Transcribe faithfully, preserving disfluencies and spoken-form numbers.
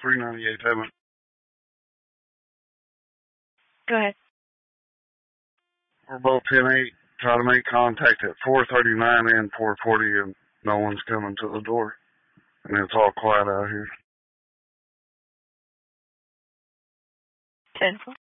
three ninety-eight Hammond. Go ahead. We're both ten eight. Try to make contact at four thirty-nine and four forty, and no one's coming to the door. And it's all quiet out here. ten four.